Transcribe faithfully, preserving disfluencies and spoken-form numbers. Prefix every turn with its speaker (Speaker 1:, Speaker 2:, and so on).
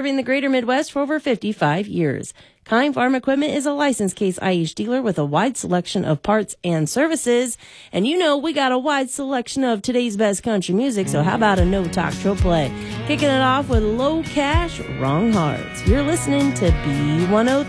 Speaker 1: serving the greater Midwest for over fifty-five years. Kine Farm Equipment is a licensed Case IH dealer with a wide selection of parts and services. And you know we got a wide selection of today's best country music, so how about a no-talk trill play? Kicking it off with Low Cash, Wrong Hearts. You're listening to B one oh three.